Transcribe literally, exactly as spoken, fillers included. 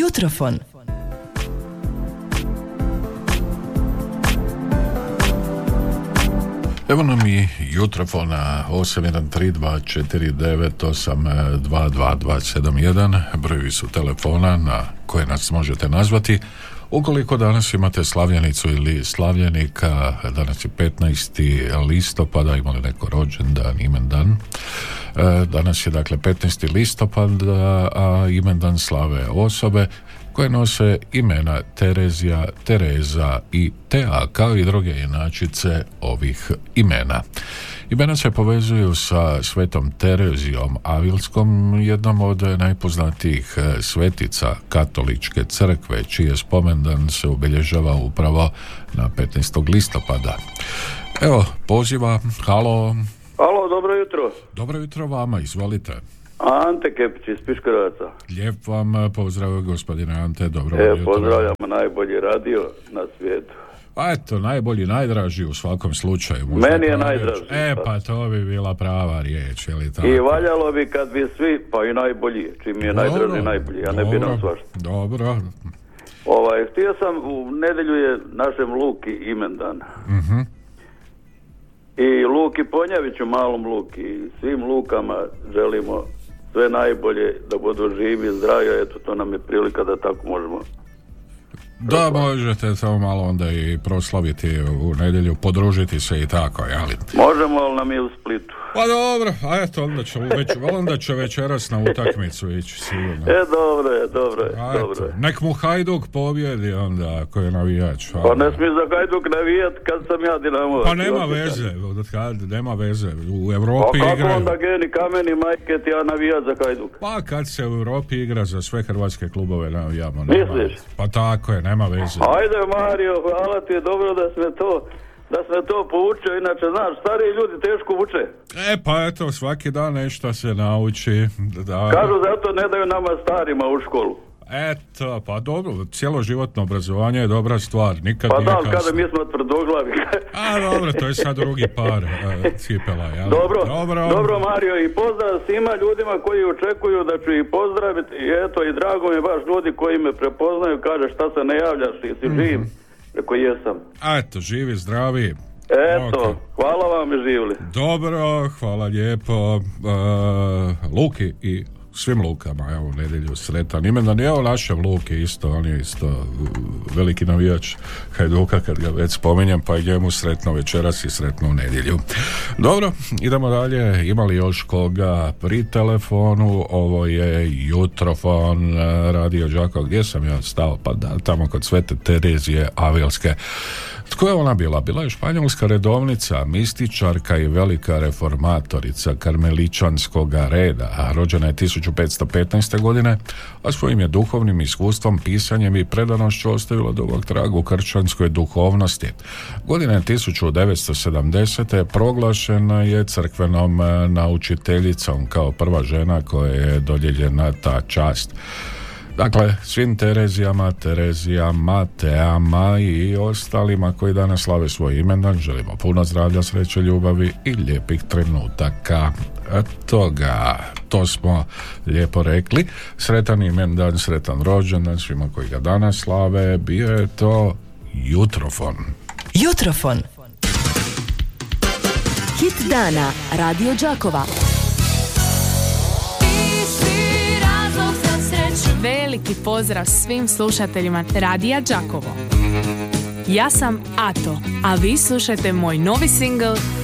Jutrofon. Evo nam i Jutrofona osam jedan tri dva četiri devet osam dva dva dva sedam jedan. Brojevi su telefona na koje nas možete nazvati. Ukoliko danas imate slavljenicu ili slavljenika, danas je petnaesti listopada, imali neko rođendan, imendan. Danas je dakle petnaesti listopada, a imendan slave osobe koje nose imena Terezija, Tereza i Tea, kao i druge inačice ovih imena. Imena se povezuju sa svetom Terezijom Avilskom, jednom od najpoznatijih svetica katoličke crkve, čiji spomendan se obilježava upravo na petnaestog listopada. Evo, poziva, halo. Halo, dobro jutro. Dobro jutro vama, izvolite. Ante Kepić iz Piškoraca. Lijep vam pozdrav, gospodine Ante, dobro e, jutro. Pozdravljam najbolji radio na svijetu. A eto, najbolji, najdraži u svakom slučaju. Meni je najdraži. E, pa to bi bila prava riječ, je li tako? I valjalo bi kad bi svi, pa i najbolji, čim je dobro, najdraži najbolji, ja ne biram svašta. Dobro. Ovaj, htio sam, u nedjelju je našem Luki imendan. Mhm. I Luki Ponjaviću, malom Luki, svim Lukama želimo sve najbolje, da budu živi, zdravi, eto to nam je prilika da tako možemo. Da, možete samo malo onda i proslaviti u nedjelju, podružiti se i tako, jeli? Možemo, ali nam je u Splitu. Pa dobro, a eto, onda će, već, onda će večeras na utakmicu ići sigurno. E, dobro je, dobro je, a dobro je. Nek mu Hajduk pobjedi onda, ako je navijač. A... Pa ne smije za Hajduk navijat kad sam ja Dinamo. Pa nema veze, nema veze, u Europi igraju. Pa kako onda geni kameni majke ti ja navijat za Hajduk? Pa kad se u Europi igra za sve hrvatske klubove navijamo. Misliš? Pa tako je, nema veze. Ajde Mario, hvala ti, dobro da sme to... da se to pouče, inače, znaš, stariji ljudi teško uče. E, pa eto, svaki dan nešto se nauči. Da... Kažu, zato ne daju nama starima u školu. Eto, pa dobro, cijeloživotno obrazovanje je dobra stvar, nikad pa nije da, kasno. Pa da, kada mi smo tvrdoglavi. A, dobro, to je sad drugi par uh, cipela, jel? Dobro, dobro, dobro, Mario, i pozdrav svima ljudima koji očekuju da ću ih pozdraviti, i eto, i drago mi je baš ljudi koji me prepoznaju, kaže šta se ne javljaš, ti si živ. Mm-hmm. Rekao jesam. A eto, živi, zdravi. Eto, okay. Hvala vam i živli. Dobro, hvala lijepo. Uh, Luki i svim Lukama, evo u nedjelju sretan imendan. Evo našem Luki isto, on je isto veliki navijač Hajduka, kad ga već spominjem, pa i njemu sretno večeras i sretno u nedjelju. Dobro, idemo dalje. Ima li još koga pri telefonu? Ovo je Jutrofon, Radio Đakovo. Gdje sam ja stao? Pa da, tamo kod svete Terezije Avilske. Tko je ona bila? Bila je španjolska redovnica, mističarka i velika reformatorica karmeličanskoga reda, a rođena je tisuću petsto petnaeste. godine, a svojim je duhovnim iskustvom, pisanjem i predanošću ostavila dubok trag u kršćanskoj duhovnosti. Godine tisuću devetsto sedamdesete. proglašena je crkvenom naučiteljicom kao prva žena koja je dodijeljena ta čast. Dakle, svim Terezijama, Terezijama, Teama i ostalima koji danas slave svoj imendan želimo puno zdravlja, sreće, ljubavi i lijepih trenutaka. Toga, to smo lijepo rekli. Sretan imendan, sretan rođendan svima koji ga danas slave. Bio je to Jutrofon. Jutrofon. Hit dana Radio Đakova. Veliki pozdrav svim slušateljima Radija Đakovo. Ja sam Ato, a vi slušate moj novi singl